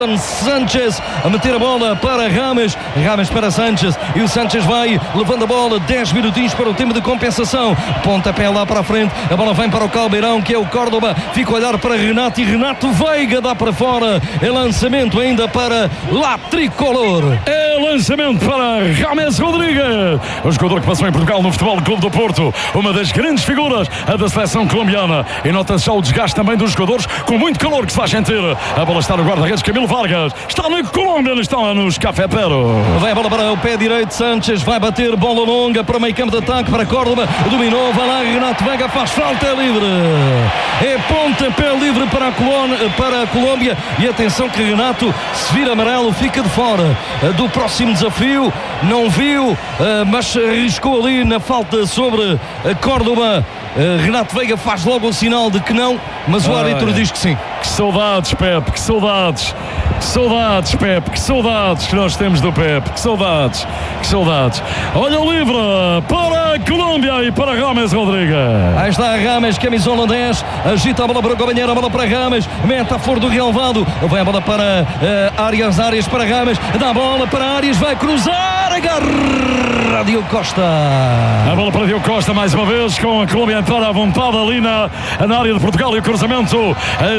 Sanchez a meter a bola para Rames para Sanchez, e o Sanchez vai levando a bola, 10 minutinhos para o tempo de compensação, pontapé lá para a frente, a bola vem para o Calbeirão, que é o Córdoba, fica a olhar para Renato, e Renato Veiga dá para fora, é lançamento ainda para La Tricolor, é lançamento para James Rodrigues, o jogador que passou em Portugal no Futebol Clube do Porto, uma das grandes figuras da seleção colombiana, e nota-se já o desgaste também dos jogadores, com muito calor que se faz sentir. A bola está no guarda-redes Camilo Vargas, está na Colômbia, está nos Cafetero. Vai a bola para o pé direito, Sanchez vai bater, bola longa para o meio campo de ataque, para Córdoba, dominou, vai lá, Renato Veiga faz falta, é livre, é pontapé livre para a Colômbia, e atenção que Renato, se vir amarelo, fica de fora do próximo desafio, não viu, mas arriscou ali na falta sobre Córdoba. Renato Veiga faz logo um sinal de que não, mas o árbitro diz que sim. Que saudades, Pepe, que saudades. Que saudades, Pepe, que saudades que nós temos do Pepe, que saudades, que saudades. Olha o livre para a Colômbia e para James Rodrigues. Aí está James, camisola 10, agita a bola para o Cabanheiro, a bola para James, mete a fora do relvado, vai a bola para Arias para James, dá a bola para Arias, vai cruzar, agarra Diogo Costa. A bola para Diogo Costa mais uma vez, com a Colômbia a entrar à vontade ali na área de Portugal, e o cruzamento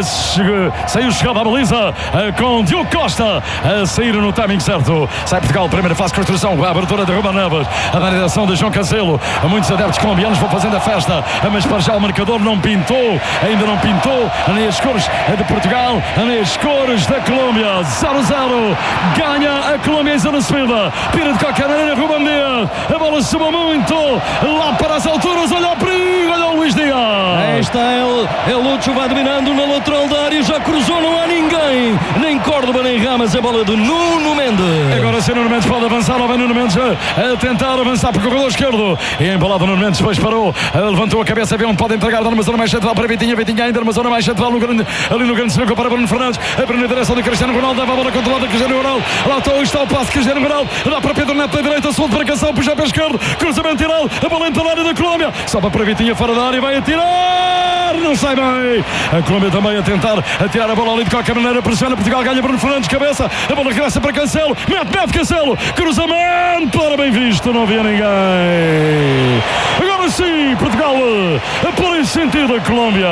saiu chegado à baliza com Diogo Costa a sair no timing certo. Sai Portugal, primeira fase de construção, a abertura de Ruben Neves, a validação de João Cancelo. Muitos adeptos colombianos vão fazendo a festa, mas para já o marcador não pintou, ainda não pintou, nem as cores de Portugal, nem as cores da Colômbia. 0-0, ganha a Colômbia em zona subida, pira de qualquer maneira Ruben Dias, a bola subiu muito lá para as alturas, olha o perigo, olha o Luís Dias. Aí está ele, Lúcio vai dominando na lateral da área, já cruzou, não há ninguém, nem Córdoba nem Rames, a bola de Nuno Mendes. Agora sim Nuno Mendes pode avançar, lá vem Nuno Mendes a tentar avançar para o corredor esquerdo, e embalado Nuno Mendes, depois parou, levantou a cabeça, vê onde pode entregar, dá numa zona mais central para Vitinha ainda numa zona mais central, ali no grande sinuca para Bruno Fernandes, a na direção de Cristiano Ronaldo, leva a bola controlada Cristiano Ronaldo, lá está o passe Cristiano Ronaldo, dá para Pedro Neto da direita, solto para Cancelo, puxa para a esquerda, cruzamento tirado, a bola entra na área da Colômbia, sobe para Vitinha fora da área, vai atirar, não sai bem, a Colômbia também a tentar atirar a bola ali de qualquer maneira, pressiona Portugal, ganha Bruno Fernandes, cabeça, a bola regressa para Cancelo, mete Cancelo, cruzamento, ora bem visto, não havia ninguém. Agora sim, Portugal por esse sentido a Colômbia.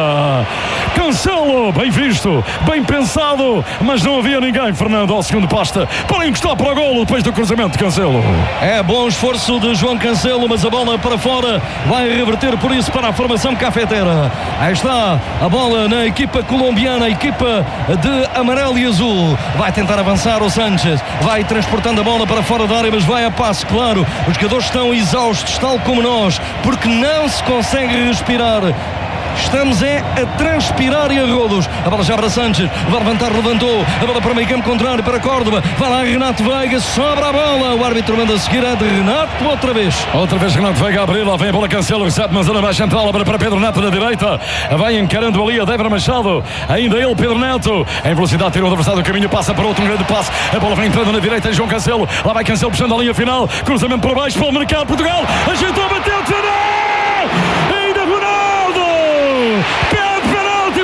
Cancelo, bem visto, bem pensado, mas não havia ninguém, Fernando, ao segundo poste, para encostar para o golo depois do cruzamento de Cancelo. É bom esforço de João Cancelo, mas a bola para fora vai reverter por isso para a formação cafetera. Aí está a bola na equipa colombiana, a equipa de amarelo e azul. Vai tentar avançar o Sanchez, vai transportando a bola para fora da área, mas vai a passo, claro. Os jogadores estão exaustos, tal como nós, porque não se consegue respirar. Estamos a transpirar e a rodos. A bola já para Sanchez, vai levantar, levantou. A bola para o meio campo contrário, para Córdoba. Vai lá Renato Veiga, sobra a bola. O árbitro manda seguir a de Renato outra vez. Outra vez Renato Veiga a abrir, lá vem a bola Cancelo, recebe na zona mais central, abre para Pedro Neto na direita. Vai encarando ali a Débora Machado. Ainda ele, Pedro Neto. Em velocidade, tirou o adversário do caminho, passa para outro, um grande passe. A bola vem entrando na direita, João Cancelo. Lá vai Cancelo puxando a linha final. Cruzamento para baixo, para o mercado, Portugal. Ajeitou, bateu, defendeu! Ainda Ronaldo! Pede penalti,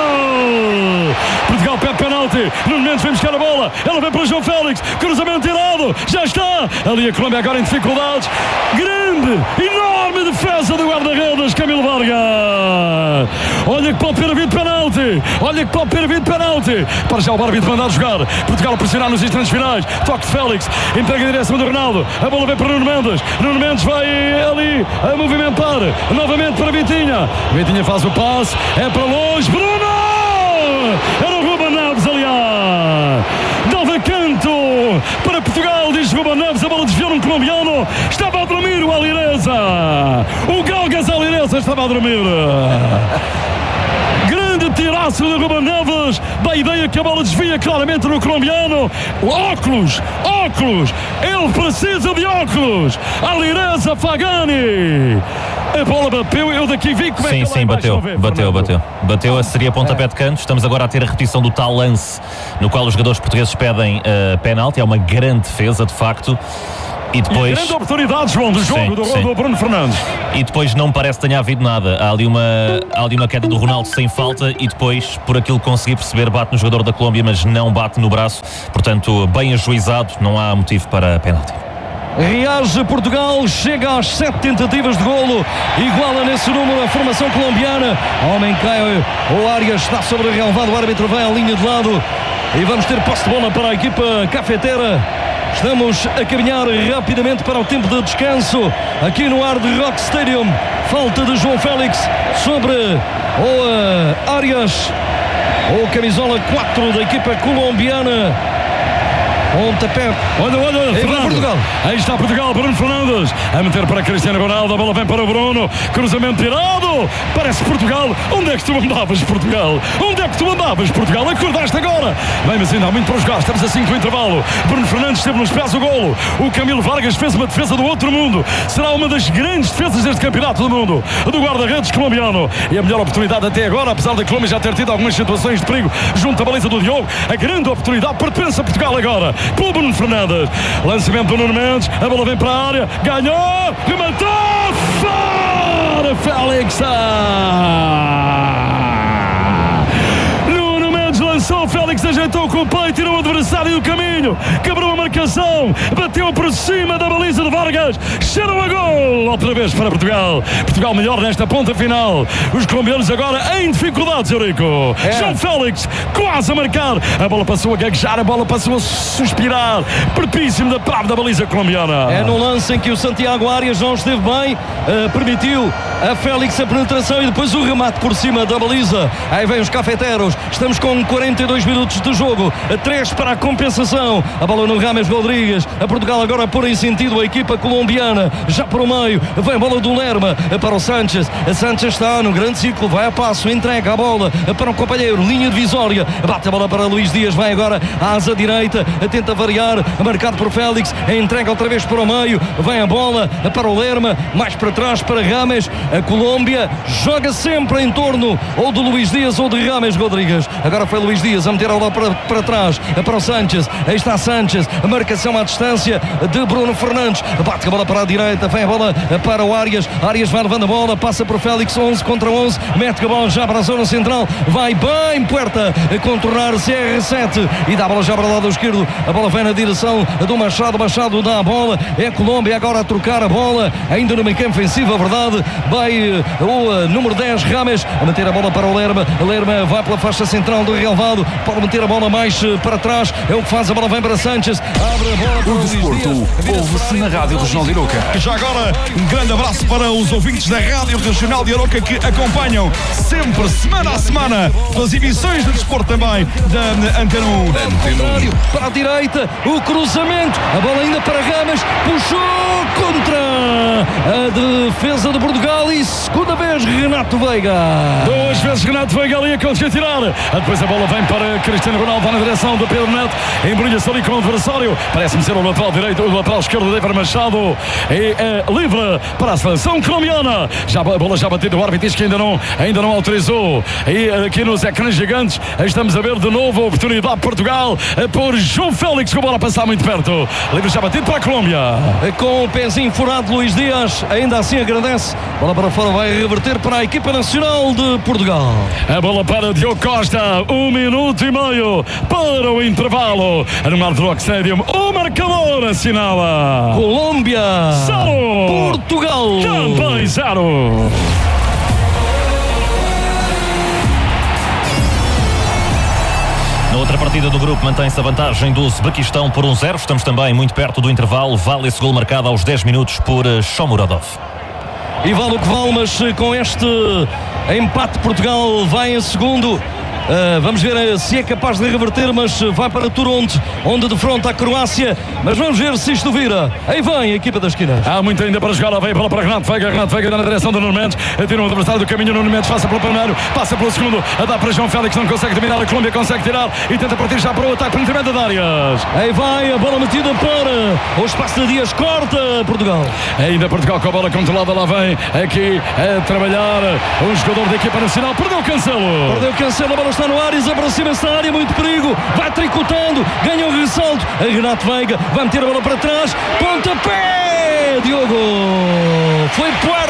Portugal pede penalti, Nuno Mendes vem buscar a bola, ela vem para João Félix, cruzamento tirado, já está, ali a Colômbia agora em dificuldades, grande, enorme defesa do guarda-redes Camilo Vargas, olha que pode ter havido penalti, para já o árbitro mandar jogar, Portugal a pressionar nos instantes finais, toque de Félix, entrega em direção do Ronaldo, a bola vem para Nuno Mendes vai ali a movimentar, novamente para Vitinha faz o passe, é para longe, Bruno! Era o Ruben Neves, aliás, dava canto para Portugal, diz Ruben Neves, a bola desviou num colombiano, estava a dormir o Alireza, o Galgas Alireza estava a dormir. Grande tiraço de Ruben Neves, da ideia que a bola desvia claramente no colombiano. Óculos, ele precisa de óculos. Alireza Fagani. A bola bateu, eu daqui vi como é que sim, bateu, seria pontapé de canto. Estamos agora a ter a repetição do tal lance no qual os jogadores portugueses pedem penalti. É uma grande defesa, de facto. E depois... grande oportunidade, João, do jogo do Bruno Fernandes. E depois não parece que tenha havido nada. Há ali uma queda do Ronaldo sem falta e depois, por aquilo que consegui perceber, bate no jogador da Colômbia, mas não bate no braço. Portanto, bem ajuizado, não há motivo para penalti. Reage Portugal, chega às 7 tentativas de golo, iguala nesse número a formação colombiana. Homem cai, o Arias está sobre o relevado, o árbitro vai à linha de lado e vamos ter posse de bola para a equipa cafetera. Estamos a caminhar rapidamente para o tempo de descanso aqui no Hard Rock Stadium. Falta de João Félix sobre o Arias, o camisola 4 da equipa colombiana. Pontapé. Olha, Portugal. Aí está Portugal, Bruno Fernandes a meter para Cristiano Ronaldo, a bola vem para o Bruno, cruzamento tirado, parece Portugal. Onde é que tu andavas, Portugal? Onde é que tu andavas, Portugal? Acordaste agora? Bem, mas ainda há muito para jogar, estamos a 5 do intervalo. Bruno Fernandes esteve nos pés do golo, o Camilo Vargas fez uma defesa do outro mundo, será uma das grandes defesas deste campeonato do mundo, do guarda-redes colombiano, e a melhor oportunidade até agora, apesar da Colômbia já ter tido algumas situações de perigo junto à baliza do Diogo, a grande oportunidade pertence a Portugal agora, pelo Bruno Fernandes. Lançamento do Nuno Mendes, a bola vem para a área, ganhou, rematou, fora Félix. Nuno Mendes lançou, Félix ajeitou com o peito, tirou o adversário do caminho, quebrou a marcação, bateu por cima da baliza de Vargas, cheirou a gol, outra vez para Portugal. Portugal melhor nesta ponta final. Os colombianos agora em dificuldades, Eurico. João Félix quase a marcar, a bola passou a gaguejar, a bola passou a suspirar, pertíssimo da trave da baliza colombiana. É no lance em que o Santiago Arias não esteve bem, permitiu a Félix a penetração e depois o remate por cima da baliza. Aí vem os cafeteros, estamos com 42 minutos de jogo, 3 para a compensação, a bola no Rames Rodrigues, a Portugal agora pôr em sentido a equipa colombiana, já para o meio, vem a bola do Lerma para o Sánchez, Sánchez está no grande círculo, vai a passo, entrega a bola para o companheiro, linha divisória, bate a bola para Luís Dias, vai agora à asa direita, tenta variar, marcado por Félix, entrega outra vez para o meio, vem a bola para o Lerma, mais para trás para Rames. A Colômbia joga sempre em torno ou de Luís Dias ou de Rames Rodrigues. Agora foi Luís Dias a meter a bola para trás para o Sánchez, aí está Sánchez, a marcação à distância de Bruno Fernandes, bate a bola para a direita, vem a bola para o Arias, Arias vai levando a bola, passa por Félix, 11 contra 11, mete a bola já para a zona central, vai bem Puerta a contornar CR7 e dá a bola já para o lado esquerdo, a bola vem na direção do Machado, Machado dá a bola, é a Colômbia agora a trocar a bola, ainda no meio campo ofensivo, a verdade, vai o número 10 Rames a meter a bola para o Lerma, Lerma vai pela faixa central do relevado, pode meter a bola mais para trás, é o que faz, a bola vem para Sánchez, abre a bola para o desporto, ouve-se na Rádio Regional de Aroca. Já agora, um grande abraço para os ouvintes da Rádio Regional de Aroca que acompanham sempre, semana a semana, as emissões de desporto também da Antena 1. Para a direita, o cruzamento, a bola ainda para Rames, puxou contra a defesa de Portugal e segunda vez Renato Veiga. 2 vezes Renato Veiga ali a conseguir tirar. Depois a bola vem para Cristiano Ronaldo, vai na direção do Pedro Neto, embrulha-se ali com o adversário. Parece-me ser o lateral direito, o lateral esquerdo de David Machado. E é livre para a seleção colombiana. A bola já batida, o árbitro diz que ainda não autorizou. E aqui nos ecrãs gigantes estamos a ver de novo a oportunidade de Portugal por João Félix, com a bola a passar muito perto. Livre já batido para a Colômbia. Com o pezinho furado, Luís Dias ainda assim agradece. Bola para fora, vai reverter para a equipa nacional de Portugal. A bola para Diogo Costa, 1 minuto e meio para o intervalo. No Hard Rock Stadium, o marcador assinala Colômbia 0, Portugal também 0. Na outra partida do grupo mantém-se a vantagem do Uzbequistão por 1-0. Estamos também muito perto do intervalo. Vale esse gol marcado aos 10 minutos por Shomurodov. E vale o que vale, mas com este empate Portugal vai em segundo. Vamos ver se é capaz de reverter, mas vai para Toronto, onde defronta a Croácia. Mas vamos ver se isto vira. Aí vem a equipa das esquinas. Há muito ainda para jogar. Lá vem a bola para Renato Veiga dá na direção do Nuno Mendes, tira um adversário do caminho. Nuno Mendes passa pelo primeiro, passa pelo segundo, a dá para João Félix, não consegue dominar. A Colômbia consegue tirar e tenta partir já para o ataque, para o intermédio de Arias. Aí vai a bola metida para o espaço de Dias, corta Portugal. Ainda Portugal com a bola controlada. Lá vem aqui a trabalhar os jogador da equipa nacional, perdeu o Cancelo, a bola está no ar, aproxima-se da área, muito perigo, vai tricotando, ganha um ressalto, a Renato Veiga vai meter a bola para trás, pontapé, Diogo, foi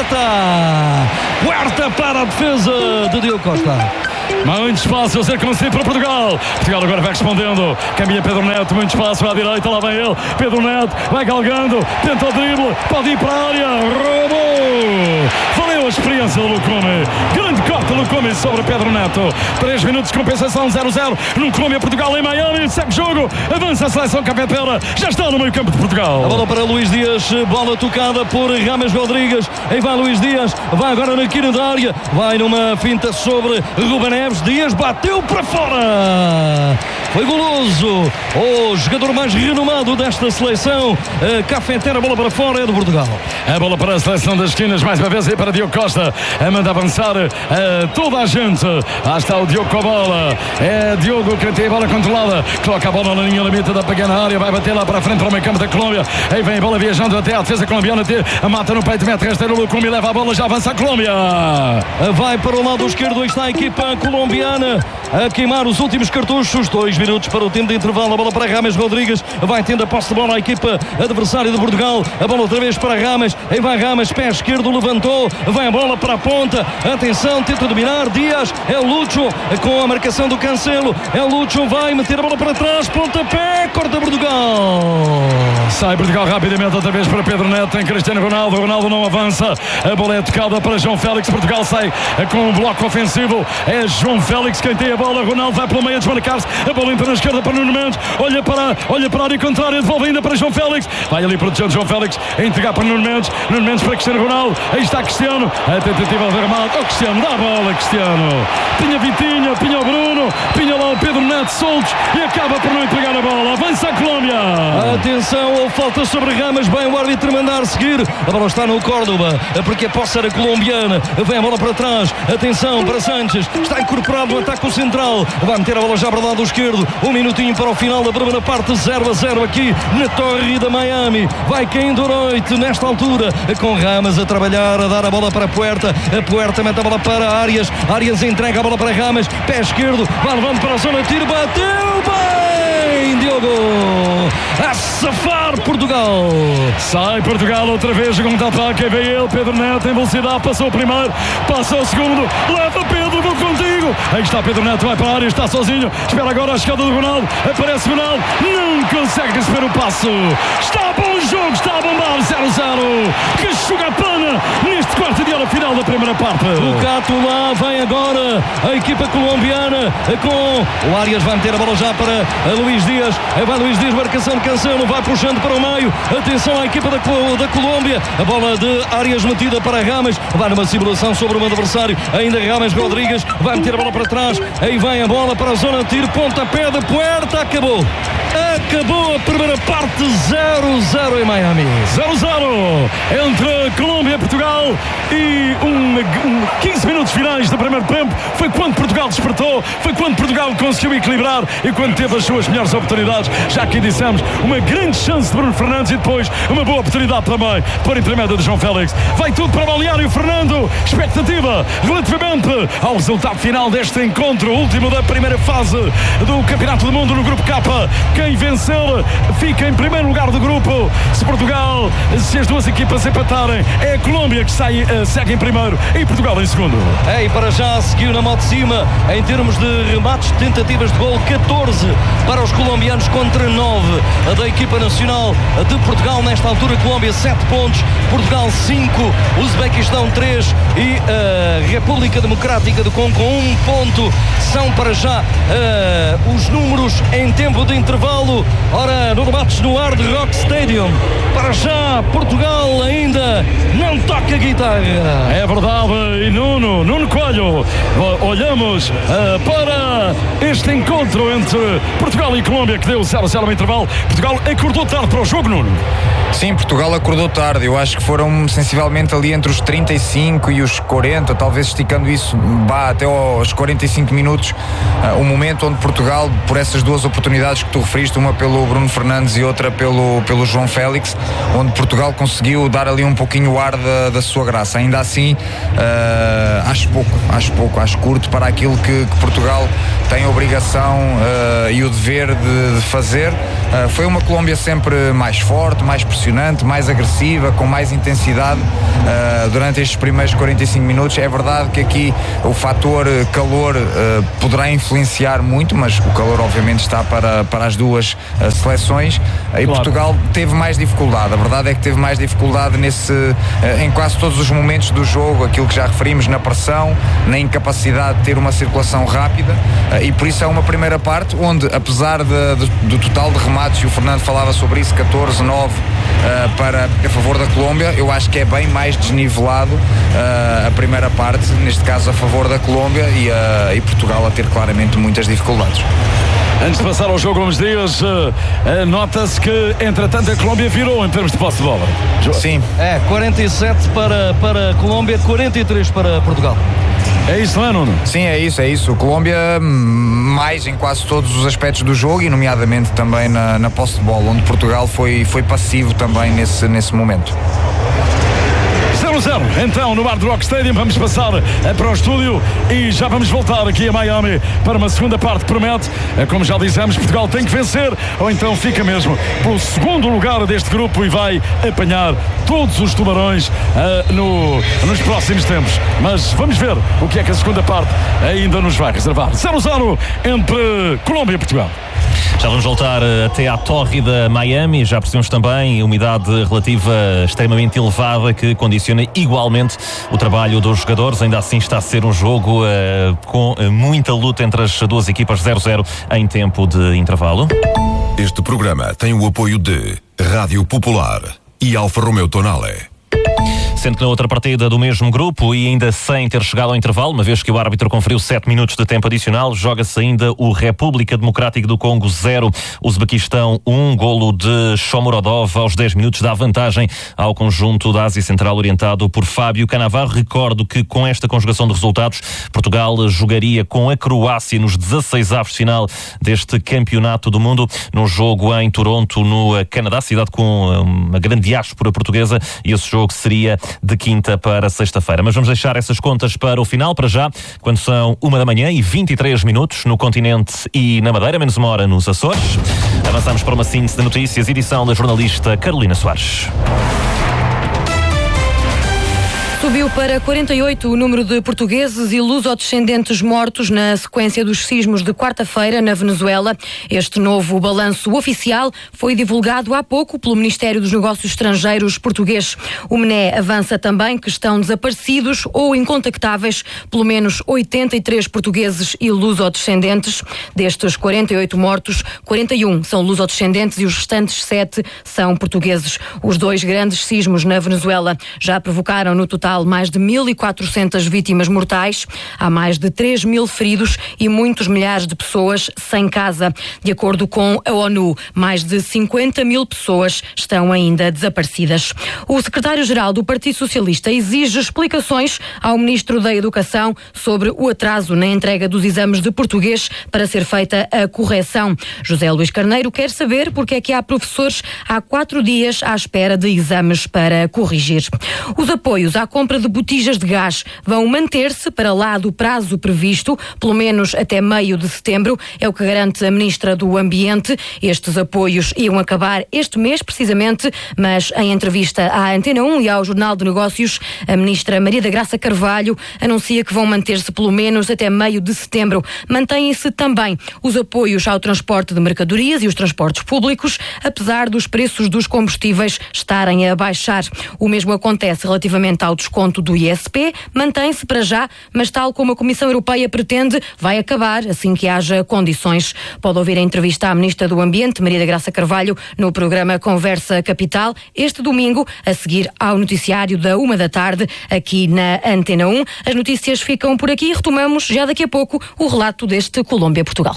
Puerta para a defesa de Diogo Costa. Muito espaço a ser concedido para Portugal. Portugal agora vai respondendo. Caminha Pedro Neto, muito espaço à direita, lá vem ele. Pedro Neto vai galgando, tenta o drible, pode ir para a área, roubou. Valeu a experiência do Lucome. Grande corte do Lucome sobre Pedro Neto. 3 minutos de compensação, 0-0 no Colômbia-Portugal em Miami. Segue o jogo, avança a seleção cafetera. Já está no meio campo de Portugal. A bola para Luís Dias, bola tocada por Rames Rodrigues. Aí vai Luís Dias, vai agora na quina da área, vai numa finta sobre Ruben Neves. Dias bateu para fora, foi goloso o jogador mais renomado desta seleção cafetera. A bola para fora é do Portugal. A bola para a seleção das esquinas, mais uma vez aí para Diogo Costa, a manda avançar toda a gente. Lá está o Diogo com a bola, é Diogo que tem a bola controlada, coloca a bola na linha limite da pequena área, vai bater lá para a frente para o meio campo da Colômbia. Aí vem a bola viajando até a defesa colombiana, mata no peito, mete rasteiro o Colômbia, leva a bola, já avança a Colômbia. Vai para o lado esquerdo, está a equipa colombiana a queimar os últimos cartuchos. 2 minutos para o tempo de intervalo. A bola para Rames Rodrigues, vai tendo a posse de bola a equipa adversária de Portugal. A bola outra vez para Rames, aí vai Rames, pé esquerdo, levantou, vai a bola para a ponta, atenção, tenta dominar Dias, é o Lucho com a marcação do Cancelo, é o Lucho, vai meter a bola para trás, pontapé, corta Portugal. Sai Portugal rapidamente outra vez para Pedro Neto, tem Cristiano Ronaldo, Ronaldo não avança, a bola é tocada para João Félix, Portugal sai com um bloco ofensivo, é João Félix quem tem a bola, Ronaldo vai pelo meio a desmarcar-se, a bola entra na esquerda para Nuno Mendes, olha para a área contrária, devolve ainda para João Félix, vai ali protegendo João Félix, a entregar para Nuno Mendes para Cristiano Ronaldo, aí está Cristiano, a tentativa de remate, Cristiano, dá a bola Cristiano, tinha Vitinha, tinha o Bruno, tinha lá o Pedro Neto soltos e acaba por não entregar a bola, avança a Colômbia. Atenção, falta sobre Rames, bem o árbitro mandar seguir, a bola está no Córdoba, porque a posse era colombiana, vem a bola para trás, atenção para Sanches, está incorporado no ataque central, vai meter a bola já para o lado esquerdo, 1 minutinho para o final da primeira parte, 0-0 aqui na Torre da Miami, vai caindo a noite nesta altura, com Rames a trabalhar, a dar a bola para a Puerta mete a bola para Arias entrega a bola para Rames, pé esquerdo, vai levando para a zona de tiro, bateu bem Diogo, a safar Portugal. Sai Portugal outra vez, segundo ataque, vem ele, Pedro Neto em velocidade, passou o primeiro, passou o segundo, leva Pedro, vou contigo, aí está Pedro Neto, vai para a área, está sozinho, espera agora a chegada do Ronaldo, aparece Ronaldo, não consegue receber o passo, está bom o jogo, está a bombar, 0-0, que chugatana neste quarto de hora final da primeira parte. O Cato lá, vem agora a equipa colombiana com o Arias, vai meter a bola já para Luís Dias, vai Luís Dias, marcação de Cancelo, vai puxando para o meio, atenção à equipa da Colômbia, a bola de Arias metida para Rames, vai numa simulação sobre o adversário, ainda Rames Rodrigues, vai meter a bola para trás, aí vem a bola para a zona de tiro, pontapé de Puerta, acabou a primeira parte, 0-0 em Miami. 0-0 entre Colômbia e Portugal e 15 minutos finais do primeiro tempo, foi quando Portugal despertou, foi quando Portugal conseguiu equilibrar e quando teve as suas melhores oportunidades, já aqui dissemos, uma grande chance de Bruno Fernandes e depois uma boa oportunidade também por intermédio de João Félix. Vai tudo para o Balneário Fernando, expectativa relativamente ao resultado final deste encontro, último da primeira fase do Campeonato do Mundo no Grupo K. Quem vencer fica em primeiro lugar do grupo. Se as duas equipas empatarem, é a Colômbia que segue em primeiro e Portugal em segundo. E para já seguiu na moto de cima em termos de remates, tentativas de gol, 14 para os colombianos contra 9 da equipa nacional de Portugal. Nesta altura, Colômbia 7 pontos, Portugal 5, Uzbequistão 3 e a República Democrática do Congo com 1 ponto. São para já os números em tempo de intervalo. Ora, no debates no Hard Rock Stadium, para já Portugal ainda não toca a guitarra. É verdade, e Nuno Coelho, olhamos para este encontro entre Portugal e Colômbia que deu 0-0 no intervalo. Portugal acordou tarde para o jogo, Nuno. Sim, Portugal acordou tarde. Eu acho que foram sensivelmente ali entre os 35 e os 40, talvez esticando isso até aos 45 minutos, o momento onde Portugal, por essas duas oportunidades que tu referiste, uma pelo Bruno Fernandes e outra pelo João Félix, onde Portugal conseguiu dar ali um pouquinho o ar da sua graça. Ainda assim, acho curto para aquilo que Portugal tem a obrigação e o dever de fazer. Foi uma Colômbia sempre mais forte, mais pressionante, mais agressiva, com mais intensidade durante estes primeiros 45 minutos. É verdade que aqui o fator calor poderá influenciar muito, mas o calor obviamente está para as duas seleções, e claro, Portugal teve mais dificuldade. A verdade é que teve mais dificuldade em quase todos os momentos do jogo, aquilo que já referimos, na pressão, na incapacidade de ter uma circulação rápida, e por isso é uma primeira parte onde, apesar do total de remates, e o Fernando falava sobre isso, 14-9 a favor da Colômbia, eu acho que é bem mais desnivelado a primeira parte, neste caso a favor da Colômbia, e Portugal a ter claramente muitas dificuldades. Antes de passar ao jogo, Gomes Dias, nota-se que, entretanto, a Colômbia virou em termos de posse de bola. Sim. 47 para a Colômbia, 43 para Portugal. É isso, não é, Nuno? Sim, é isso. A Colômbia mais em quase todos os aspectos do jogo, e nomeadamente também na posse de bola, onde Portugal foi passivo também nesse momento. 0-0, então, no Hard Rock Stadium. Vamos passar para o estúdio e já vamos voltar aqui a Miami para uma segunda parte. Promete, como já dissemos, Portugal tem que vencer, ou então fica mesmo pelo segundo lugar deste grupo e vai apanhar todos os tubarões nos próximos tempos. Mas vamos ver o que é que a segunda parte ainda nos vai reservar. 0-0 entre Colômbia e Portugal. Já vamos voltar até à tórrida Miami. Já percebemos também a umidade relativa extremamente elevada que condiciona igualmente o trabalho dos jogadores. Ainda assim está a ser um jogo com muita luta entre as duas equipas. 0-0 em tempo de intervalo. Este programa tem o apoio de Rádio Popular e Alfa Romeo Tonale. Sendo que na outra partida do mesmo grupo, e ainda sem ter chegado ao intervalo, uma vez que o árbitro conferiu 7 minutos de tempo adicional, joga-se ainda o República Democrática do Congo 0, Uzbequistão 1, golo de Shomurodov aos 10 minutos dá vantagem ao conjunto da Ásia Central orientado por Fábio Cannavaro. Recordo que com esta conjugação de resultados, Portugal jogaria com a Croácia nos 16avos de final deste campeonato do mundo, num jogo em Toronto, no Canadá, cidade com uma grande diáspora portuguesa, e esse jogo seria de quinta para sexta-feira. Mas vamos deixar essas contas para o final, para já, quando são 1h23 no continente e na Madeira, menos uma hora nos Açores. Avançamos para uma síntese de notícias, edição da jornalista Carolina Soares. Subiu para 48 o número de portugueses e luso-descendentes mortos na sequência dos sismos de quarta-feira na Venezuela. Este novo balanço oficial foi divulgado há pouco pelo Ministério dos Negócios Estrangeiros português. O MNE avança também que estão desaparecidos ou incontactáveis pelo menos 83 portugueses e luso-descendentes. Destes 48 mortos, 41 são luso-descendentes e os restantes 7 são portugueses. Os 2 grandes sismos na Venezuela já provocaram no total mais de 1.400 vítimas mortais, há mais de 3.000 feridos e muitos milhares de pessoas sem casa. De acordo com a ONU, mais de 50.000 pessoas estão ainda desaparecidas. O secretário-geral do Partido Socialista exige explicações ao Ministro da Educação sobre o atraso na entrega dos exames de português para ser feita a correção. José Luís Carneiro quer saber porque é que há professores há 4 dias à espera de exames para corrigir. Os apoios à compra de botijas de gás vão manter-se para lá do prazo previsto, pelo menos até meio de setembro, é o que garante a Ministra do Ambiente. Estes apoios iam acabar este mês, precisamente, mas em entrevista à Antena 1 e ao Jornal de Negócios, a Ministra Maria da Graça Carvalho anuncia que vão manter-se pelo menos até meio de setembro. Mantêm-se também os apoios ao transporte de mercadorias e os transportes públicos, apesar dos preços dos combustíveis estarem a baixar. O mesmo acontece relativamente ao desconto do ISP, mantém-se para já, mas tal como a Comissão Europeia pretende, vai acabar assim que haja condições. Pode ouvir a entrevista à Ministra do Ambiente, Maria da Graça Carvalho, no programa Conversa Capital, este domingo, a seguir ao noticiário da 1h, aqui na Antena 1. As notícias ficam por aqui e retomamos já daqui a pouco o relato deste Colômbia-Portugal.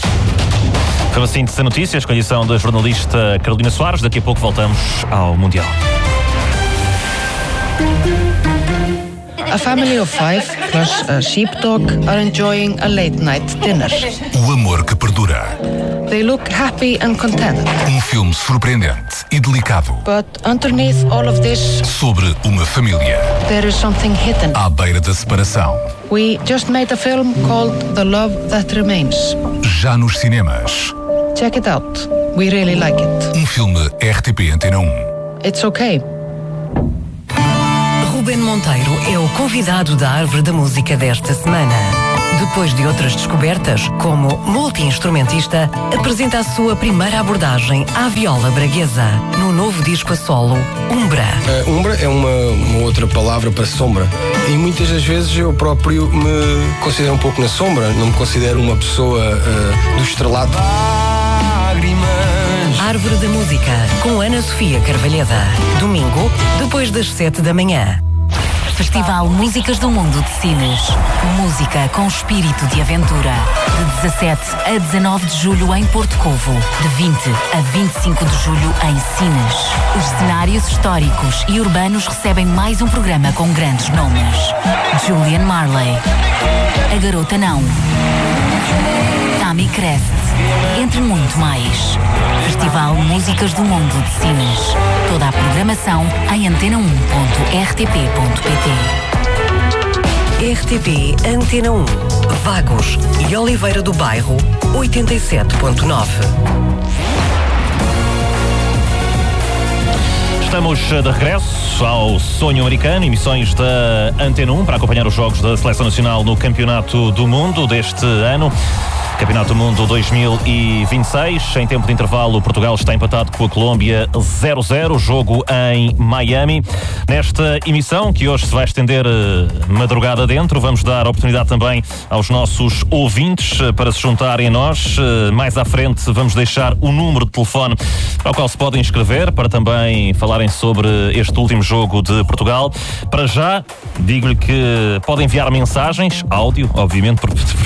Foi uma síntese de notícias com a edição da jornalista Carolina Soares. Daqui a pouco voltamos ao Mundial. A family of 5 plus a sheepdog are enjoying a late night dinner. O amor que perdura. They look happy and content. Um filme surpreendente e delicado. But underneath all of this, sobre uma família. There is something hidden. À beira da separação. We just made a film called The Love That Remains. Já nos cinemas. Check it out. We really like it. Um filme RTP Antena 1. It's okay. Ruben Monteiro é o convidado da Árvore da Música desta semana. Depois de outras descobertas, como multi-instrumentista, apresenta a sua primeira abordagem à viola braguesa, no novo disco a solo, Umbra. Umbra é uma outra palavra para sombra. E muitas das vezes eu próprio me considero um pouco na sombra, não me considero uma pessoa do estrelato. Árvore da Música, com Ana Sofia Carvalheda. Domingo, depois das 7 da manhã. Festival Músicas do Mundo de Sines. Música com espírito de aventura. De 17 a 19 de julho em Porto Covo. De 20 a 25 de julho em Sines. Os cenários históricos e urbanos recebem mais um programa com grandes nomes. Julian Marley. A Garota Não. Tammy Crest. Entre muito mais. Festival Músicas do Mundo de Sines. Toda a programação em antena1.rtp.pt. RTP Antena 1, Vagos e Oliveira do Bairro, 87.9. Estamos de regresso ao Sonho Americano, emissões da Antena 1 para acompanhar os jogos da Seleção Nacional no Campeonato do Mundo deste ano. Campeonato do Mundo 2026. Em tempo de intervalo, Portugal está empatado com a Colômbia 0-0, jogo em Miami. Nesta emissão, que hoje se vai estender madrugada dentro, vamos dar oportunidade também aos nossos ouvintes para se juntarem a nós. Mais à frente vamos deixar o número de telefone para o qual se podem inscrever, para também falarem sobre este último jogo de Portugal. Para já, digo-lhe que podem enviar mensagens, áudio, obviamente,